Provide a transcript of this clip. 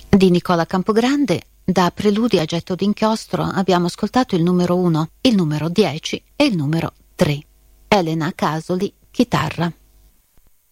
di Nicola Campogrande. Da Preludi a getto d'inchiostro abbiamo ascoltato il numero 1, il numero 10 e il numero 3. Elena Casoli, chitarra.